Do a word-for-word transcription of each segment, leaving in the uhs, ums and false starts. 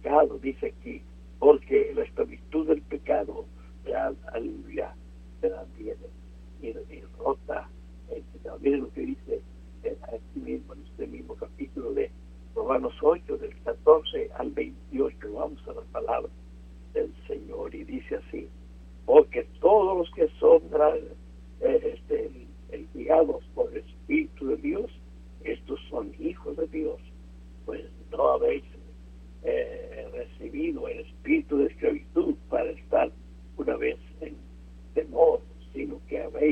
pecado, dice aquí, porque la esclavitud del pecado, ¿verdad? Aleluya, ¿verdad? Viene y, y rota. Eh, miren lo que dice eh, aquí mismo, en este mismo capítulo de Romanos ocho, del catorce al veintiocho. Vamos a la palabra del Señor y dice así: porque todos los que son eh, este, guiados por el Espíritu de Dios, estos son hijos de Dios. Pues no habéis eh, recibido el espíritu de esclavitud para estar una vez en temor, sino que habéis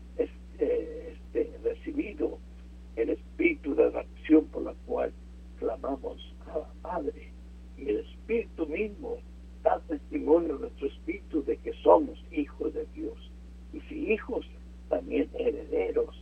este, este, recibido el espíritu de adopción, por la cual clamamos a la Padre. Y el Espíritu mismo da testimonio a nuestro espíritu de que somos hijos de Dios. Y si hijos, también herederos,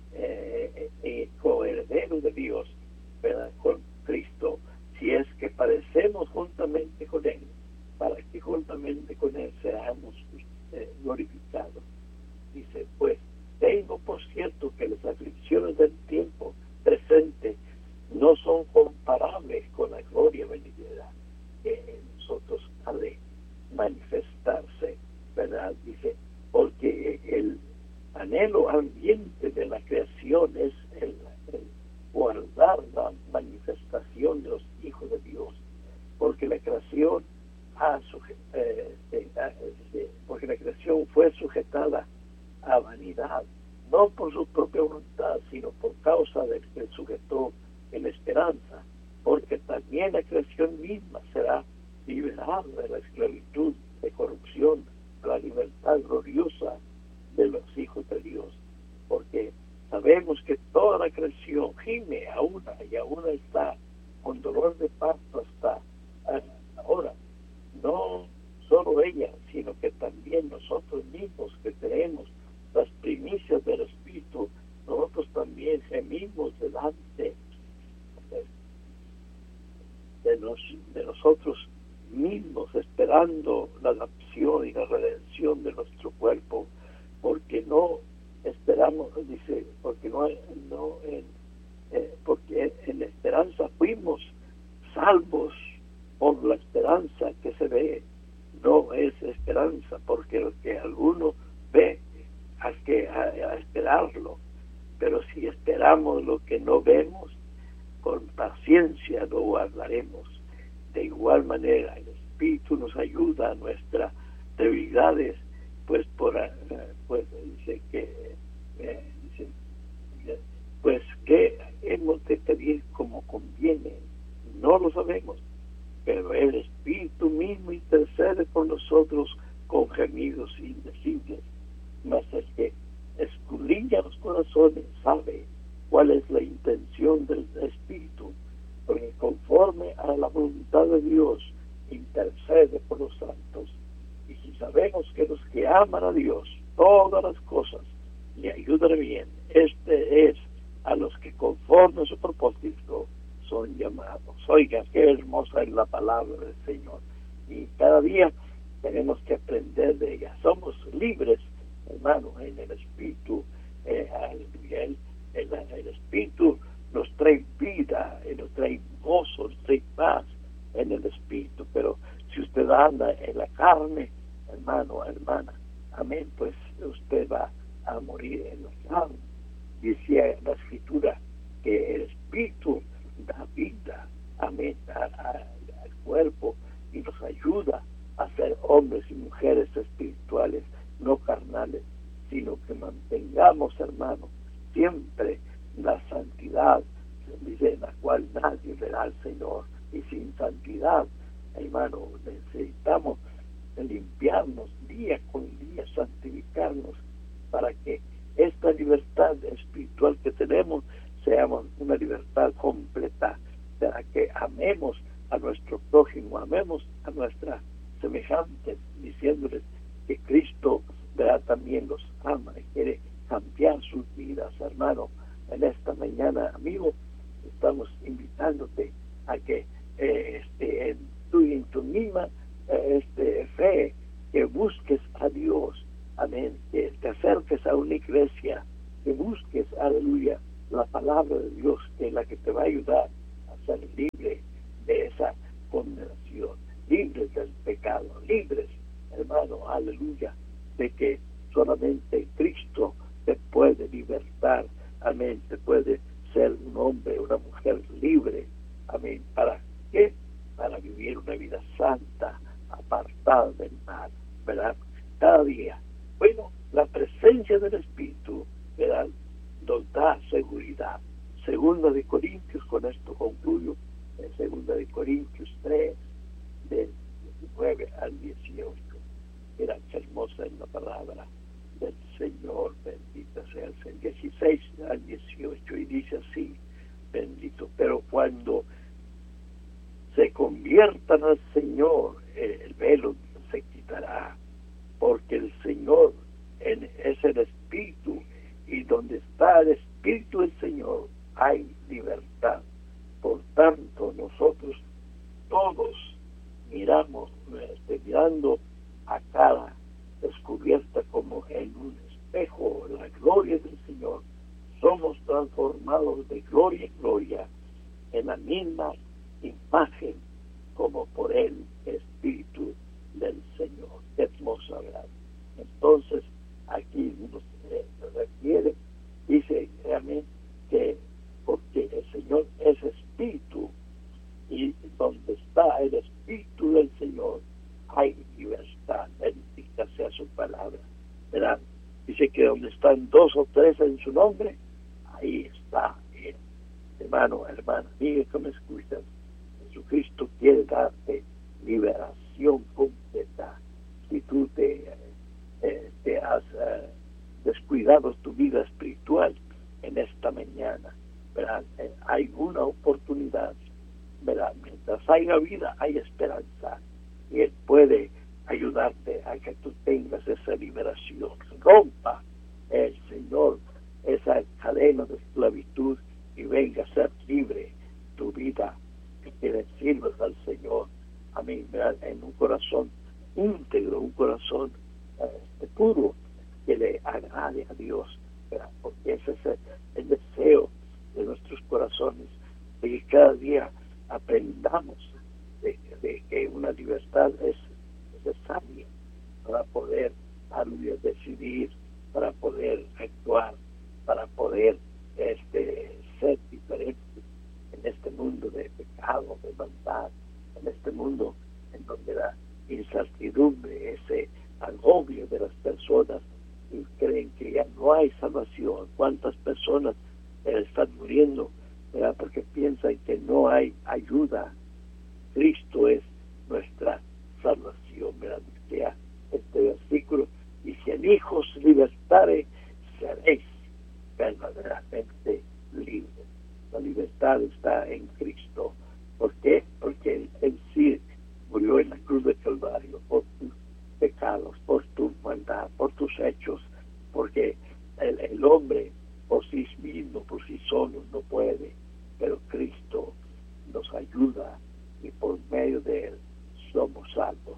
eh, eh, coherederos de Dios, ¿verdad? Con Cristo, si es que padecemos juntamente con Él, para que juntamente con Él seamos eh, glorificados. Dice, pues, tengo por cierto que las aflicciones del tiempo presente no son comparables con la gloria venidera que en nosotros ha de manifestarse, ¿verdad? Dice, porque el anhelo ardiente de la creación es el, el guardar la manifestación de los hijos de Dios, porque la creación ha suje, eh, eh, eh, porque la creación fue sujetada a vanidad, no por su propia voluntad, sino por causa del que sujetó en esperanza, porque también la creación misma será liberada de la esclavitud de corrupción a la libertad gloriosa de los hijos de Dios, porque sabemos que toda la creación gime a una y a una está con dolor de parto hasta ahora. No solo ella, sino que también nosotros mismos que tenemos las primicias del Espíritu, nosotros también gemimos delante de, de, nos, de nosotros mismos, esperando la adopción y la redención de nuestro cuerpo, porque no esperamos, dice, porque no, no en, eh, porque en la esperanza fuimos salvos por la esperanza que se ve. No es esperanza, porque lo que alguno ve hay que a, a esperarlo, pero si esperamos lo que no vemos, con paciencia lo guardaremos. De igual manera, el Espíritu nos ayuda a nuestras debilidades, pues por uh, pues dice que eh, dice, pues que hemos de pedir como conviene, no lo sabemos, pero el Espíritu mismo intercede por nosotros con gemidos indecibles. Mas el que escudriña los corazones sabe cuál es la intención del Espíritu, porque conforme a la voluntad de Dios intercede por los santos. Y si sabemos que los que aman a Dios, todas las cosas le ayudan bien, este es a los que conforme a su propósito son llamados. Oiga, qué hermosa es la palabra del Señor, y cada día tenemos que aprender de ella. Somos libres, hermano, en el Espíritu. eh, aleluya, el, el, el Espíritu nos trae vida, nos trae gozo, nos trae paz en el Espíritu. Pero si usted anda en la carne, hermano, hermana, amén, pues usted va a morir en la carne. Decía la Escritura que el Espíritu da vida, amén, al cuerpo, y nos ayuda a ser hombres y mujeres espirituales, no carnales, sino que mantengamos, hermano, siempre la santidad, dice, en la cual nadie verá al Señor. Y sin santidad, hermano, necesitamos limpiarnos día con día, santificarnos, para que esta libertad espiritual que tenemos seamos una libertad completa, para que amemos a nuestro prójimo, amemos a nuestras semejantes, diciéndoles que Cristo, ¿verdad?, también los ama y quiere cambiar sus vidas, hermano. En esta mañana, amigo, estamos invitándote a que eh, este, en tu, en tu misma eh, este, fe, que busques a Dios, amén, que te acerques a una iglesia, que busques, aleluya, la palabra de Dios, que es la que te va a ayudar a ser libre de esa condenación, libres del pecado, libres, hermano, aleluya, de que solamente Cristo te puede libertar, amén, te puede ser un hombre, una mujer libre, amén. ¿Para qué? Para vivir una vida santa, apartada del mal, ¿verdad? Cada día. Bueno, la presencia del Espíritu, ¿verdad?, nos da seguridad. Segunda de Corintios, con esto concluyo, en Segunda de Corintios tres, del diecinueve al dieciocho. Mira qué hermosa es la palabra del Señor, bendita sea el Señor. dieciséis al dieciocho, y dice así, bendito, pero cuando se conviertan al Señor, el velo se quitará, porque el Señor es el Espíritu, y donde está el Espíritu del Señor hay libertad. Por tanto, nosotros todos miramos, este, mirando a cara descubierta como en un espejo la gloria del Señor, somos transformados de gloria en gloria en la misma imagen como por el Espíritu del Señor. Qué hermosa, ¿verdad? Entonces, aquí nos eh, requiere, dice, amén, que porque el Señor es Espíritu, y donde está el Espíritu del Señor hay libertad. Bendita sea su palabra, ¿verdad? Dice que donde están dos o tres en su nombre, ahí está Él. Hermano, hermana, amiga que me escuchas, Jesucristo quiere darte liberación completa. Si tú te, eh, te has eh, descuidado tu vida espiritual en esta mañana, ¿verdad? Eh, hay una oportunidad, ¿verdad? Mientras haya vida, hay esperanza, y Él puede ayudarte a que tú tengas esa liberación. Rompa el Señor esa cadena de esclavitud y venga a ser libre tu vida, que le sirvas al Señor, amén, ¿verdad? En un corazón íntegro, un corazón este, puro, que le agrade a Dios, ¿verdad? Porque ese es el, el deseo de nuestros corazones, de que cada día aprendamos de, de que una libertad es necesaria para poder aleluya, decidir, para poder actuar, para poder este, ser diferentes en este mundo de pecado, de maldad, en este mundo en donde la incertidumbre, ese agobio de las personas y creen que ya no hay salvación. ¿Cuántas personas eh, están muriendo, ¿verdad?, porque piensan que no hay ayuda? Cristo es nuestra salvación, ¿verdad? Sea este versículo, y si el Hijo os libertare, seréis verdaderamente libres. La libertad está en Cristo. ¿Por qué? Porque Él, él sí murió en la cruz de Calvario por tus pecados, por tu maldad, por tus hechos, porque el, el hombre por sí mismo, por sí solo no puede, pero Cristo nos ayuda y por medio de Él somos salvos.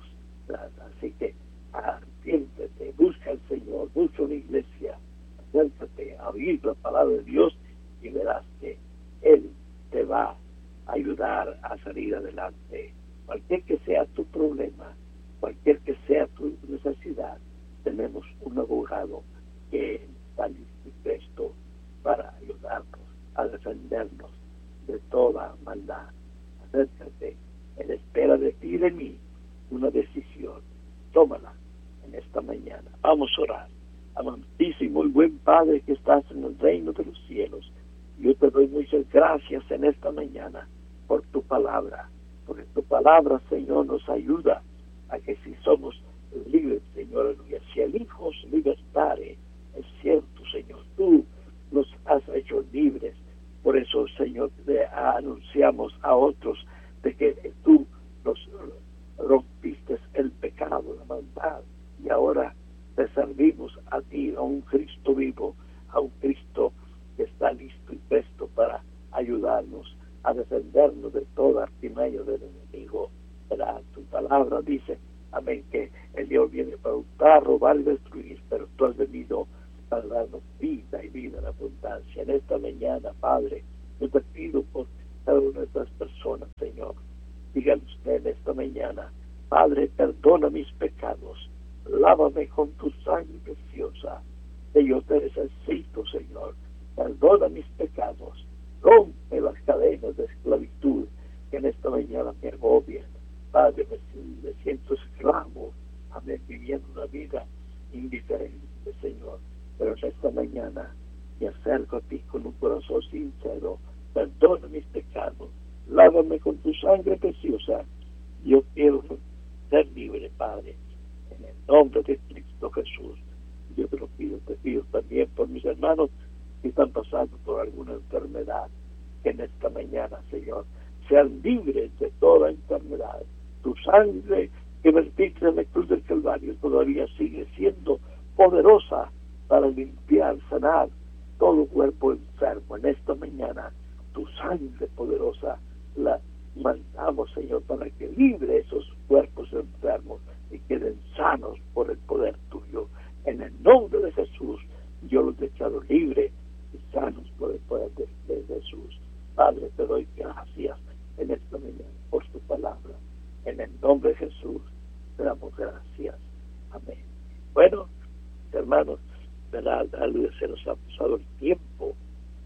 Así que arrepiéntete, busca al Señor, busca una iglesia, acércate a oír la palabra de Dios y verás que Él te va a ayudar a salir adelante. Cualquier que sea tu problema, cualquier que sea tu necesidad, tenemos un abogado que está listo y presto para ayudarnos a defendernos de toda maldad. Acércate, en espera de ti y de mí, una decisión. Tómala en esta mañana. Vamos a orar. Amantísimo y buen Padre que estás en el reino de los cielos, yo te doy muchas gracias en esta mañana por tu palabra, porque tu palabra, Señor, nos ayuda a que si somos libres, Señor, aleluya, si el Hijo os libertare, es cierto, Señor, tú nos has hecho libres. Por eso, Señor, te anunciamos a otros de que tú nos rompiste el pecado, la maldad, y ahora te servimos a ti, a un Cristo vivo, a un Cristo que está listo y presto para ayudarnos a defendernos de toda artimaña del enemigo. ¿Verdad? Tu palabra dice, amén, que el Dios viene para hurtar, robar y destruir, pero tú has venido para darnos vida y vida en abundancia. En esta mañana, Padre, yo te pido por cada una de estas personas, Señor, dígale usted mañana. Padre, perdona mis pecados, lávame con tu sangre preciosa, que yo te necesito, Señor. Perdona mis pecados, rompe las cadenas de esclavitud que en esta mañana me agobian. Padre, me, me siento esclavo, amén, viviendo una vida indiferente, Señor. Pero en esta mañana me acerco a ti con un corazón sincero. Perdona mis pecados, lávame con tu sangre preciosa. Yo quiero ser libre, Padre, en el nombre de Cristo Jesús. Yo te lo pido, te pido también por mis hermanos que están pasando por alguna enfermedad, que en esta mañana, Señor, sean libres de toda enfermedad. Tu sangre que vertiste en la cruz del Calvario todavía sigue siendo poderosa para limpiar, sanar todo cuerpo enfermo. En esta mañana, tu sangre poderosa la mandamos, Señor, para que libre esos cuerpos enfermos y queden sanos por el poder tuyo. En el nombre de Jesús, yo los declaro libres y sanos por el poder de, de Jesús. Padre, te doy gracias en esta mañana por tu palabra. En el nombre de Jesús, te damos gracias. Amén. Bueno, hermanos, ¿verdad? Se nos ha pasado el tiempo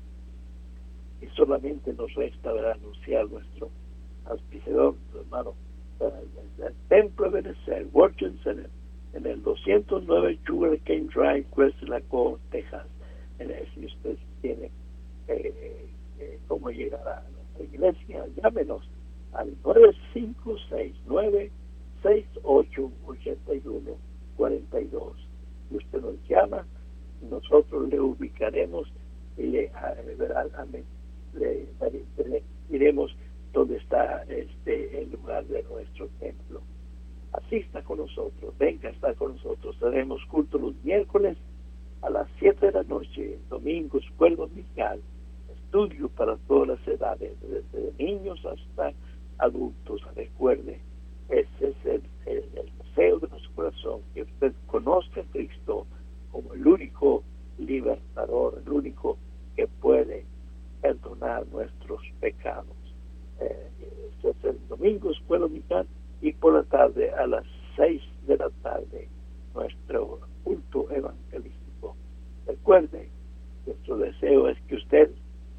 y solamente nos resta, ¿verdad?, anunciar nuestro auspiciador, hermano, el, el Templo de Benecer Worship Center, en el doscientos nueve Sugar Cane Drive, West Laco, Texas. En el, si usted tiene eh, eh, cómo llegar a nuestra iglesia, llámenos al nueve cinco seis, nueve seis ocho, ocho uno cuatro dos. Y usted nos llama, nosotros le ubicaremos y le, ¿verdad? Amén. Le, le, le diremos dónde está este el lugar de nuestro templo. Asista con nosotros, venga a estar con nosotros. Tenemos culto los miércoles a las siete de la noche, domingo escuela dominical, estudio para todas las edades, desde niños hasta adultos. Recuerde, ese es el, el, el deseo de nuestro corazón, que usted conozca a Cristo como el único libertador, el único que puede perdonar nuestros pecados. Eh, este es el domingo escuela dominical, y por la tarde a las seis de la tarde nuestro culto evangelístico. Recuerde, nuestro deseo es que usted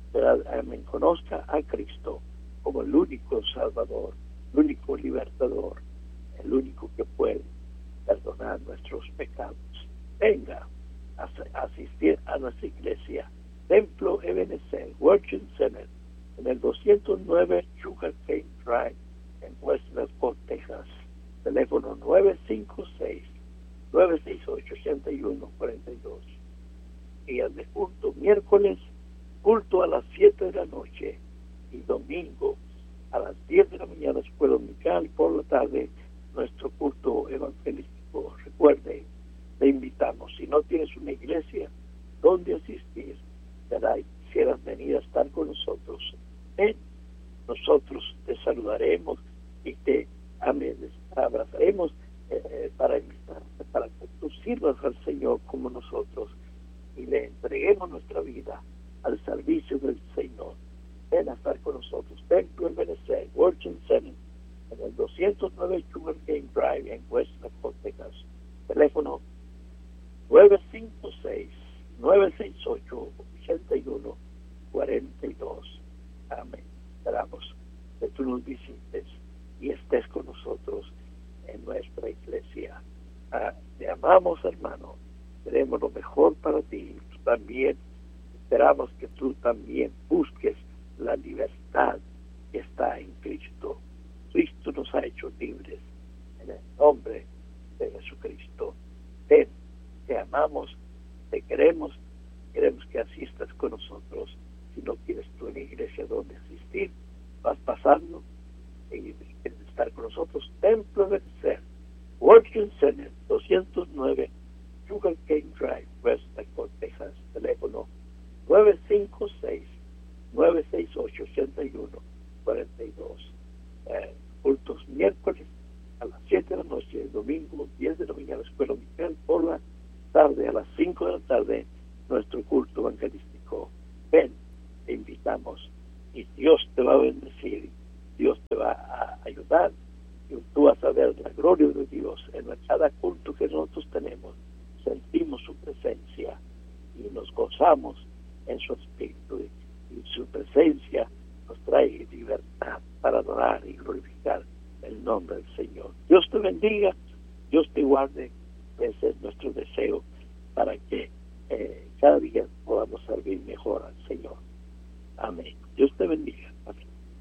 me conozca a Cristo como el único Salvador, el único libertador, el único que puede perdonar nuestros pecados. Venga a asistir a nuestra iglesia, Templo Ebenezer Worship Center, en el doscientos nueve Sugar Cane Drive, en West Laco, Texas. Teléfono nueve cinco seis, nueve seis ocho, ocho uno cuatro dos. Días de culto: miércoles, culto a las siete de la noche, y domingo a las diez de la mañana, escuela dominical, y por la tarde nuestro culto evangelístico. Recuerde, le invitamos, si no tienes una iglesia donde asistir, ¿verdad?, y quisieras venir a estar con nosotros, ven, nosotros te saludaremos y te abrazaremos eh, para invitarte, para que tú sirvas al Señor como nosotros y le entreguemos nuestra vida al servicio del Señor. Ven a estar con nosotros. Templo Ebenezer Worship Center, en el doscientos nueve Sugar Cane Drive, en West Laco, Texas. Teléfono nueve cinco seis, nueve seis ocho, ocho uno cuatro dos. Amén. Esperamos que tú nos visites y estés con nosotros en nuestra iglesia. Ah, te amamos, hermano. Queremos lo mejor para ti. Tú también esperamos que tú también busques la libertad que está en Cristo. Cristo nos ha hecho libres. En el nombre de Jesucristo. Ven, te amamos, te queremos, queremos que asistas con nosotros. Si no quieres tú en la iglesia donde asistir, vas pasando y quieres estar con nosotros. Templo de Benecer Worship Center, doscientos nueve Sugar Cane Drive, West Laco, Texas. Teléfono nueve cinco seis, nueve seis ocho, ocho uno cuatro dos. Eh, cultos miércoles a las siete de la noche, domingo diez de la mañana, escuela dominical, por la tarde a las cinco de la tarde nuestro culto evangelístico. Ven, te invitamos y Dios te va a bendecir, Dios te va a ayudar y tú vas a ver la gloria de Dios en cada culto que nosotros tenemos. Sentimos su presencia y nos gozamos en su espíritu, y su presencia nos trae libertad para adorar y glorificar el nombre del Señor. Dios te bendiga, Dios te guarde. Ese es nuestro deseo para que eh, cada día podamos servir mejor al Señor. Amén. Dios te bendiga.